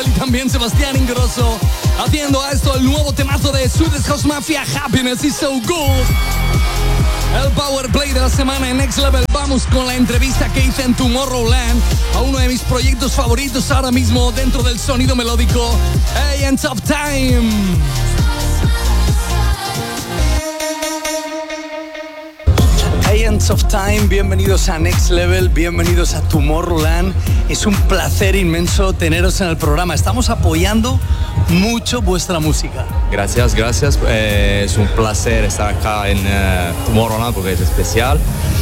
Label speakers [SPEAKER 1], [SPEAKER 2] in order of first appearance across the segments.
[SPEAKER 1] Y también Sebastián Ingrosso haciendo a esto el nuevo temazo de Swedish House Mafia, Happiness is So Good. El Power Play de la semana en Next Level. Vamos con la entrevista que hice en Tomorrowland a uno de mis proyectos favoritos ahora mismo dentro del sonido melódico, Agents of Time. Agents of Time, bienvenidos a Next Level, bienvenidos a Tomorrowland. Es un placer inmenso teneros en el programa. Estamos apoyando mucho vuestra música.
[SPEAKER 2] Gracias. Es un placer estar acá en Tomorrowland porque es especial.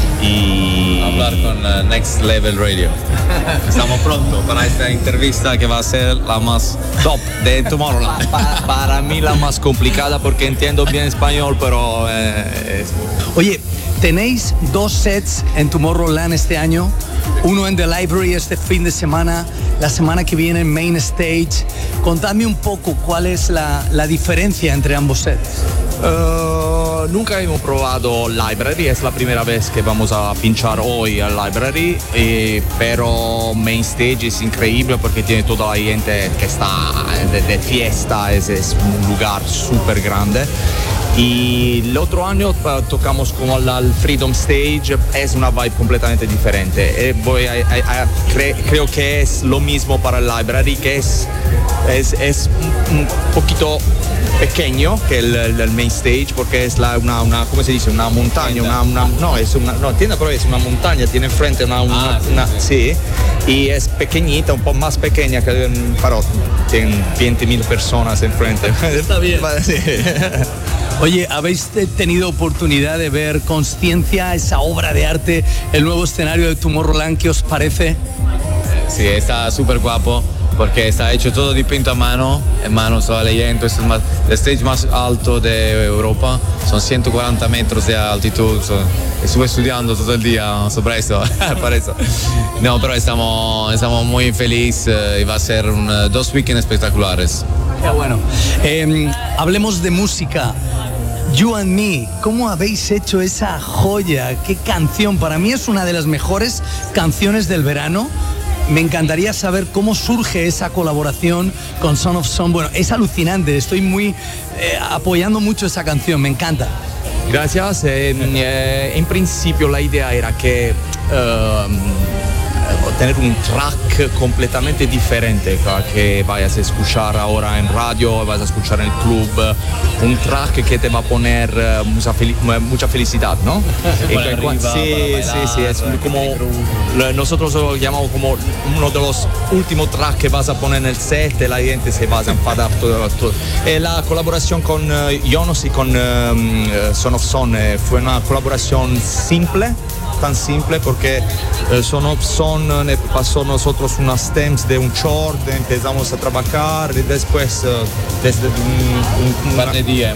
[SPEAKER 2] Y
[SPEAKER 3] hablar con Next Level Radio. Estamos pronto para esta entrevista que va a ser la más top de Tomorrowland.
[SPEAKER 2] Para mí la más complicada porque entiendo bien español, pero...
[SPEAKER 1] Oye, tenéis 2 sets en Tomorrowland este año. Uno en The Library este fin de semana, la semana que viene en Main Stage. Contadme un poco cuál es la diferencia entre ambos sets.
[SPEAKER 2] Nunca hemos probado Library, es la primera vez que vamos a pinchar hoy al Library, pero Main Stage es increíble porque tiene toda la gente que está de fiesta, es un lugar súper grande. Y el otro año tocamos como al Freedom Stage, es una vibe completamente diferente. Creo que es lo mismo para el Library, que es un poquito pequeño que el Main Stage, porque es una ¿cómo se dice? Una montaña, es una montaña, tiene enfrente sí, y es pequeñita, un poco más pequeña que un Parot, tienen 20.000 personas enfrente.
[SPEAKER 1] Está bien. Sí. Oye, ¿habéis tenido oportunidad de ver Consciencia, esa obra de arte, el nuevo escenario de Tomorrowland? ¿Qué os parece?
[SPEAKER 3] Sí, está súper guapo porque está hecho todo dipinto a mano, en mano toda leyendo. Es el stage más alto de Europa, son 140 metros de altitud. Estuve estudiando todo el día sobre esto, para eso. No, pero estamos muy felices y va a ser 2 weekends espectaculares.
[SPEAKER 1] Qué bueno. Hablemos de música. You and Me, ¿cómo habéis hecho esa joya? ¿Qué canción? Para mí es una de las mejores canciones del verano. Me encantaría saber cómo surge esa colaboración con Son of Son. Bueno, es alucinante, estoy muy apoyando mucho esa canción, me encanta.
[SPEAKER 2] Gracias. En principio la idea era que tener un track completamente diferente que vayas a escuchar ahora en radio, vas a escuchar en el club, un track que te va a poner mucha felicidad, ¿no? Sí, es como nosotros lo llamamos como uno de los últimos tracks que vas a poner en el set, la gente se va a enfadar todo. La colaboración con Jonas y con Son of Son fue una colaboración simple, tan simple porque Son of Son pasó nosotros unas stems de un short, empezamos a trabajar y después desde un
[SPEAKER 3] par de días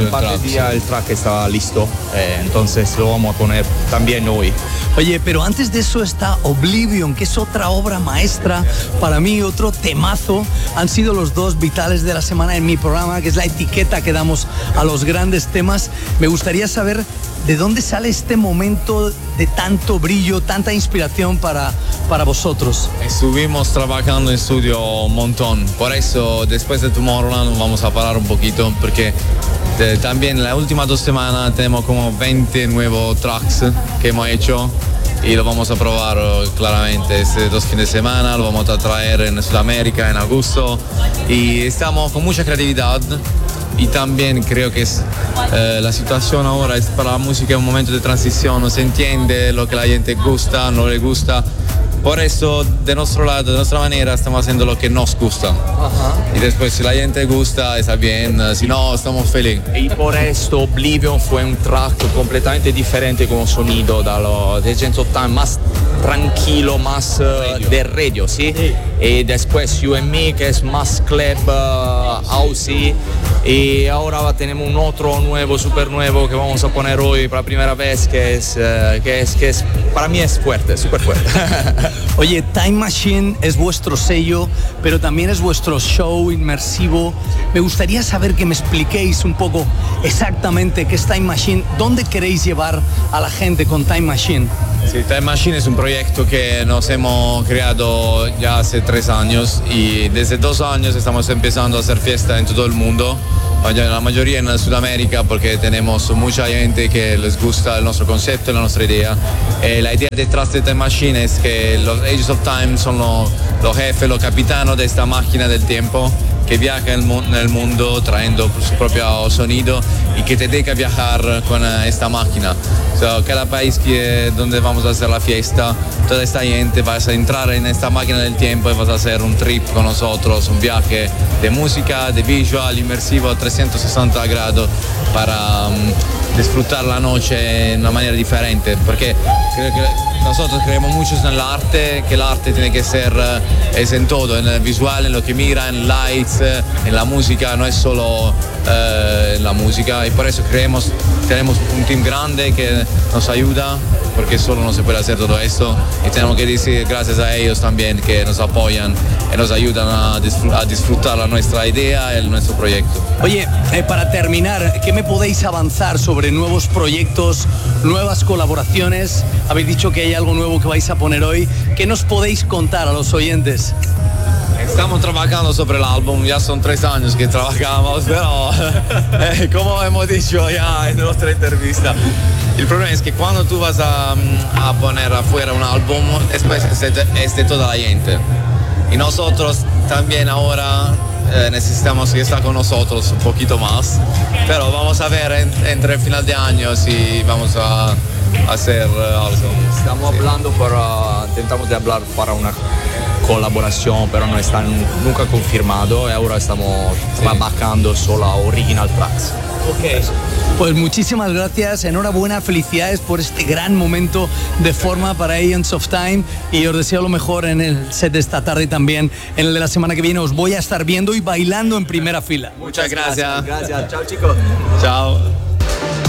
[SPEAKER 2] el track estaba listo, entonces lo vamos a poner también hoy.
[SPEAKER 1] Oye, pero antes de eso está Oblivion, que es otra obra maestra para mí, otro temazo. Han sido los 2 vitales de la semana en mi programa, que es la etiqueta que damos a los grandes temas. Me gustaría saber ¿de dónde sale este momento de tanto brillo, tanta inspiración para vosotros?
[SPEAKER 3] Estuvimos trabajando en estudio un montón, por eso después de Tomorrowland vamos a parar un poquito, porque también las últimas 2 semanas tenemos como 20 nuevos tracks que hemos hecho y lo vamos a probar claramente este 2 fines de semana, lo vamos a traer en Sudamérica en agosto y estamos con mucha creatividad. Y también creo que la situación ahora es para la música un momento de transición, no se entiende lo que la gente gusta, no le gusta. Por eso, de nuestro lado, de nuestra manera, estamos haciendo lo que nos gusta. Y después, si la gente gusta, está bien, si no, estamos felices.
[SPEAKER 2] Y por esto, Oblivion fue un track completamente diferente como sonido de Agents of Time, más tranquilo, más de radio, ¿sí? Y después You and Me, que es más club, housey. Y ahora tenemos un otro nuevo, súper nuevo, que vamos a poner hoy por la primera vez, que es para mí es fuerte, súper fuerte.
[SPEAKER 1] Oye, Time Machine es vuestro sello, pero también es vuestro show inmersivo. Me gustaría saber que me expliquéis un poco exactamente qué es Time Machine, dónde queréis llevar a la gente con Time Machine.
[SPEAKER 3] Sí, Time Machine es un proyecto que nos hemos creado ya hace 3 años y desde 2 años estamos empezando a hacer fiesta en todo el mundo, la mayoría en Sudamérica porque tenemos mucha gente que les gusta el nuestro concepto, la nuestra idea. La idea detrás de Time Machine es que los Ages of Time son los jefes, los capitanos de esta máquina del tiempo que viaja en el mundo trayendo su propio sonido y que te deja viajar con esta máquina. Cada país donde vamos a hacer la fiesta, toda esta gente vas a entrar en esta máquina del tiempo y vas a hacer un trip con nosotros, un viaje de música, de visual, inmersivo, 360 grados para disfrutar la noche de una manera diferente, porque creo que nosotros creemos mucho en el arte, que el arte tiene que ser es en todo, en el visual, en lo que mira, en lights, en la música, no es solo en la música, y por eso tenemos un team grande que nos ayuda, porque solo no se puede hacer todo esto, y tenemos que decir gracias a ellos también que nos apoyan y nos ayudan a disfrutar la nuestra idea y nuestro proyecto.
[SPEAKER 1] Oye, para terminar, ¿qué me podéis avanzar sobre nuevos proyectos, nuevas colaboraciones? Habéis dicho que hay algo nuevo que vais a poner hoy. ¿Qué nos podéis contar a los oyentes?
[SPEAKER 3] Estamos trabajando sobre el álbum, ya son 3 años que trabajamos, pero como hemos dicho ya en nuestra entrevista, el problema es que cuando tú vas a poner afuera un álbum, después es de toda la gente. Y nosotros también ahora necesitamos que esté con nosotros un poquito más, pero vamos a ver entre el final de año si vamos a hacer algo.
[SPEAKER 2] Estamos hablando intentamos de hablar para una colaboración, pero no está nunca confirmado y ahora estamos trabajando solo a original tracks.
[SPEAKER 1] Ok, pues muchísimas gracias, enhorabuena, felicidades por este gran momento de forma para Agents of Time y os deseo lo mejor en el set de esta tarde y también en el de la semana que viene. Os voy a estar viendo y bailando en primera fila.
[SPEAKER 3] Muchas gracias.
[SPEAKER 2] Gracias, chao chicos.
[SPEAKER 3] Chao.